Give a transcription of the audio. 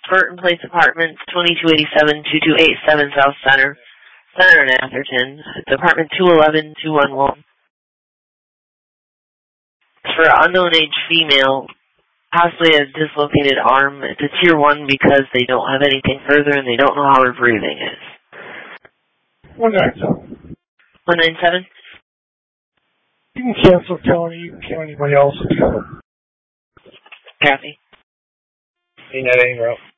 Burton Place Apartments, 2287-2287 South Center in Atherton. It's apartment 211-211. For unknown age female, possibly a dislocated arm. It's a tier 1 because they don't have anything further and they don't know how her breathing is. 197. 197? You can cancel, Tony. You can kill anybody else. Kathy. Ain't that any route.